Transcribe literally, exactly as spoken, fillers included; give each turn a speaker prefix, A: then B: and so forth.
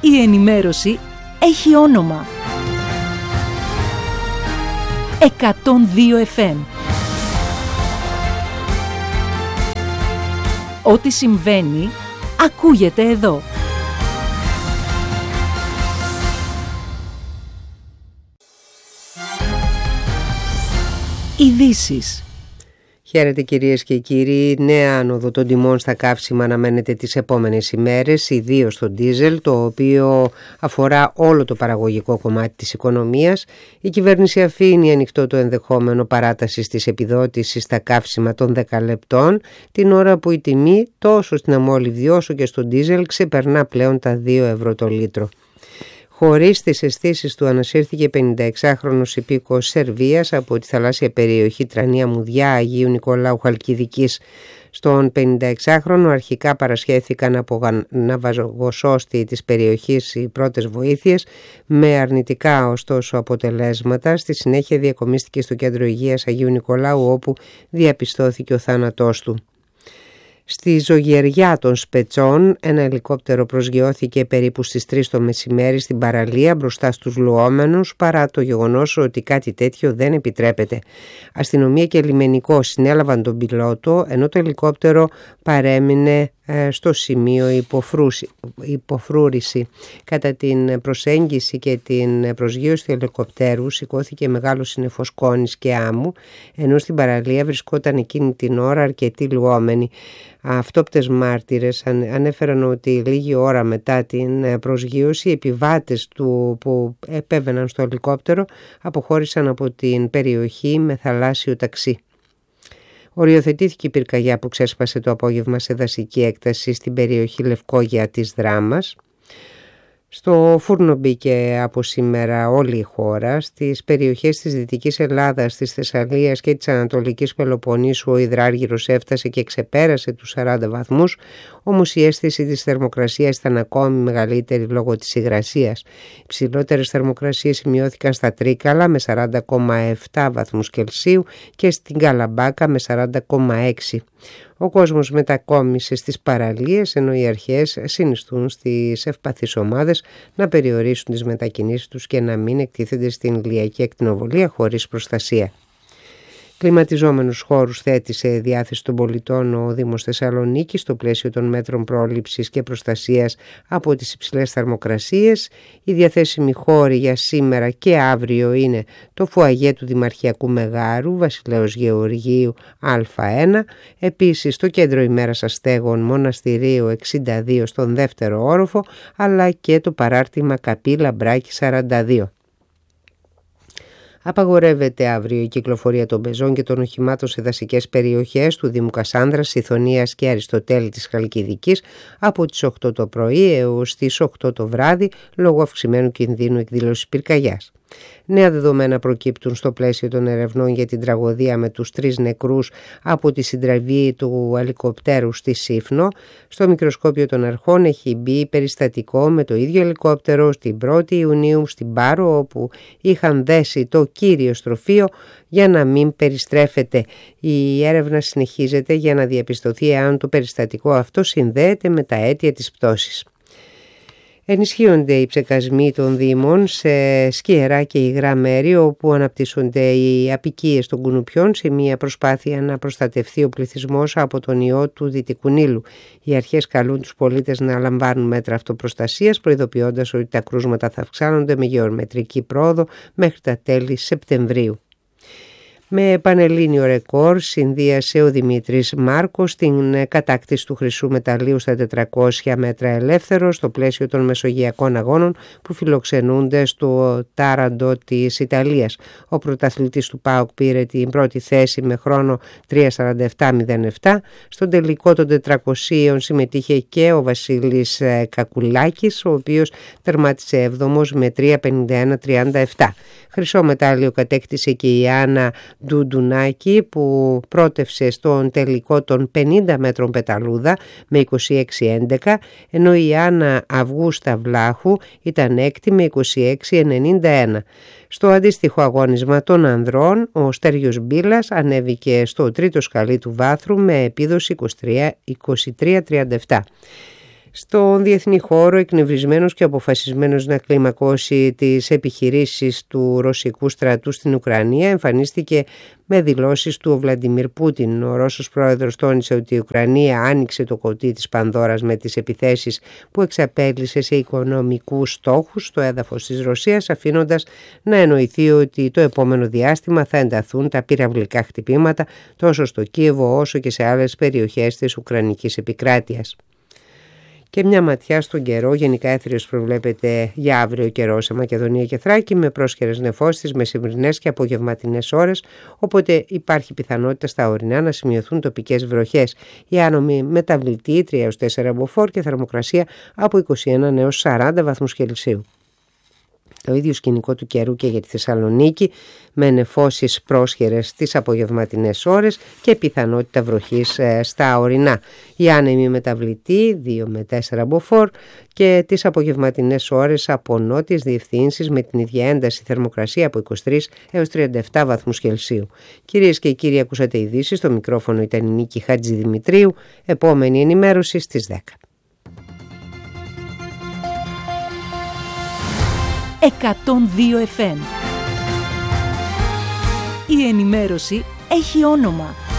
A: Η ενημέρωση έχει όνομα. εκατόν δύο εφ εμ. Ό,τι συμβαίνει, ακούγεται εδώ. Ειδήσεις.
B: Χαίρετε κυρίες και κύριοι. Νέα άνοδο των τιμών στα καύσιμα αναμένεται τις επόμενες ημέρες, ιδίως στο ντίζελ, το οποίο αφορά όλο το παραγωγικό κομμάτι της οικονομίας. Η κυβέρνηση αφήνει ανοιχτό το ενδεχόμενο παράτασης της επιδότησης στα καύσιμα των δέκα λεπτών, την ώρα που η τιμή τόσο στην αμόλυβδη όσο και στο ντίζελ ξεπερνά πλέον τα δύο ευρώ το λίτρο. Χωρίς τις αισθήσεις του ανασύρθηκε πενηνταεξάχρονος υπήκοος Σερβίας από τη θαλάσσια περιοχή Τρανία Μουδιά Αγίου Νικολάου Χαλκιδικής. Στον πενηνταεξάχρονο αρχικά παρασχέθηκαν από ναυαγοσώστη της περιοχής οι πρώτες βοήθειες, με αρνητικά ωστόσο αποτελέσματα. Στη συνέχεια διακομίστηκε στο κέντρο υγείας Αγίου Νικολάου, όπου διαπιστώθηκε ο θάνατός του. Στη Ζωγεριά των Σπετσών ένα ελικόπτερο προσγειώθηκε περίπου στις τρεις το μεσημέρι στην παραλία μπροστά στους λουόμενους, παρά το γεγονός ότι κάτι τέτοιο δεν επιτρέπεται. Αστυνομία και λιμενικό συνέλαβαν τον πιλότο, ενώ το ελικόπτερο παρέμεινε στο σημείο υποφρούρηση. Κατά την προσέγγιση και την προσγείωση του ελικοπτέρου σηκώθηκε μεγάλο σύννεφος σκόνης και άμμου, ενώ στην παραλία βρισκόταν εκείνη την ώρα αρκετοί λουόμενοι. Αυτόπτες μάρτυρες ανέφεραν ότι λίγη ώρα μετά την προσγείωση οι επιβάτες του που επέβαιναν στο ελικόπτερο αποχώρησαν από την περιοχή με θαλάσσιο ταξί. Οριοθετήθηκε η πυρκαγιά που ξέσπασε το απόγευμα σε δασική έκταση στην περιοχή Λευκόγεια της Δράμας. Στο φούρνο μπήκε από σήμερα όλη η χώρα. Στις περιοχές της Δυτικής Ελλάδας, της Θεσσαλίας και της Ανατολικής Πελοποννήσου ο υδράργυρος έφτασε και ξεπέρασε τους σαράντα βαθμούς, όμως η αίσθηση της θερμοκρασίας ήταν ακόμη μεγαλύτερη λόγω της υγρασίας. Οι ψηλότερες θερμοκρασίες σημειώθηκαν στα Τρίκαλα με σαράντα κόμμα επτά βαθμούς Κελσίου και στην Καλαμπάκα με σαράντα κόμμα έξι. Ο κόσμος μετακόμισε στις παραλίες, ενώ οι αρχές συνιστούν στις ευπαθείς ομάδες να περιορίσουν τις μετακινήσεις τους και να μην εκτίθενται στην ηλιακή ακτινοβολία χωρίς προστασία. Κλιματιζόμενους χώρους θέτει σε διάθεση των πολιτών ο Δήμος Θεσσαλονίκης στο πλαίσιο των μέτρων πρόληψης και προστασίας από τις υψηλές θερμοκρασίες. Οι διαθέσιμοι χώροι για σήμερα και αύριο είναι το φουαγέ του Δημαρχιακού Μεγάρου Βασιλέως Γεωργίου Α1, επίσης το κέντρο ημέρας αστέγων Μοναστηρίου εξήντα δύο στον δεύτερο όροφο, αλλά και το παράρτημα Καπή Λαμπράκη σαράντα δύο. Απαγορεύεται αύριο η κυκλοφορία των πεζών και των οχημάτων σε δασικές περιοχές του Δήμου Κασάνδρας, Σιθωνίας και Αριστοτέλη της Χαλκιδικής από τις οκτώ το πρωί έως τις οκτώ το βράδυ λόγω αυξημένου κινδύνου εκδήλωσης πυρκαγιάς. Νέα δεδομένα προκύπτουν στο πλαίσιο των ερευνών για την τραγωδία με τους τρεις νεκρούς από τη συντριβή του ελικοπτέρου στη Σύφνο. Στο μικροσκόπιο των αρχών έχει μπει περιστατικό με το ίδιο ελικόπτερο στην πρώτη Ιουνίου στην Πάρο, όπου είχαν δέσει το κύριο στροφείο για να μην περιστρέφεται. Η έρευνα συνεχίζεται για να διαπιστωθεί αν το περιστατικό αυτό συνδέεται με τα αίτια της πτώσης. Ενισχύονται οι ψεκασμοί των Δήμων σε σκιερά και υγρά μέρη όπου αναπτύσσονται οι αποικίες των κουνουπιών σε μια προσπάθεια να προστατευθεί ο πληθυσμός από τον ιό του Δυτικού Νείλου. Οι αρχές καλούν τους πολίτες να λαμβάνουν μέτρα αυτοπροστασίας, προειδοποιώντας ότι τα κρούσματα θα αυξάνονται με γεωμετρική πρόοδο μέχρι τα τέλη Σεπτεμβρίου. Με πανελλήνιο ρεκόρ συνδύασε ο Δημήτρης Μάρκος την κατάκτηση του χρυσού μεταλλίου στα τετρακόσια μέτρα ελεύθερο στο πλαίσιο των Μεσογειακών Αγώνων που φιλοξενούνται στο Τάραντο της Ιταλίας. Ο πρωταθλητής του ΠΑΟΚ πήρε την πρώτη θέση με χρόνο τρία σαράντα επτά μηδέν επτά. Στον τελικό των τετρακοσίων συμμετείχε και ο Βασίλης Κακουλάκης, ο οποίος τερμάτισε έβδομος με τρία πενήντα ένα τριάντα επτά. Χρυσό μετάλλιο κατέκτησε και η Άννα Ντουντουνάκη που πρότευσε στον τελικό των πενήντα μέτρων πεταλούδα με είκοσι έξι έντεκα, ενώ η Άννα Αυγούστα Βλάχου ήταν έκτη με είκοσι έξι ενενήντα ένα. Στο αντίστοιχο αγώνισμα των ανδρών, ο Στέργιος Μπίλας ανέβηκε στο τρίτο σκαλί του βάθρου με επίδοση είκοσι τρία τριάντα επτά. Στον διεθνή χώρο, εκνευρισμένος και αποφασισμένος να κλιμακώσει τις επιχειρήσεις του ρωσικού στρατού στην Ουκρανία, εμφανίστηκε με δηλώσεις του ο Βλαντιμίρ Πούτιν. Ο Ρώσος πρόεδρος τόνισε ότι η Ουκρανία άνοιξε το κουτί της Πανδώρας με τις επιθέσεις που εξαπέλυσε σε οικονομικούς στόχους στο έδαφος της Ρωσίας, αφήνοντας να εννοηθεί ότι το επόμενο διάστημα θα ενταθούν τα πυραυλικά χτυπήματα τόσο στο Κίεβο όσο και σε άλλες περιοχές της Ουκρανικής επικράτειας. Και μια ματιά στον καιρό. Γενικά έθριος προβλέπεται για αύριο καιρό σε Μακεδονία και Θράκη, με πρόσχερες νεφώσεις, μεσημβρινές και απογευματινές ώρες, οπότε υπάρχει πιθανότητα στα ορεινά να σημειωθούν τοπικές βροχές. Η άνομη μεταβλητή τρία έως τέσσερα μποφόρ και θερμοκρασία από είκοσι ένα έως σαράντα βαθμούς Κελσίου. Το ίδιο σκηνικό του καιρού και για τη Θεσσαλονίκη, με νεφώσεις πρόσχερες τις απογευματινές ώρες και πιθανότητα βροχής στα ορεινά. Η άνεμη μεταβλητή δύο με τέσσερα μποφόρ και τις απογευματινές ώρες από νότιες διευθύνσεις με την ίδια ένταση, θερμοκρασία από είκοσι τρεις έως τριάντα επτά βαθμούς Κελσίου. Κυρίες και κύριοι, ακούσατε ειδήσεις. Στο μικρόφωνο ήταν η Νίκη Χατζηδημητρίου. Επόμενη ενημέρωση στις δέκα.
A: εκατόν δύο εφ εμ. Η ενημέρωση έχει όνομα.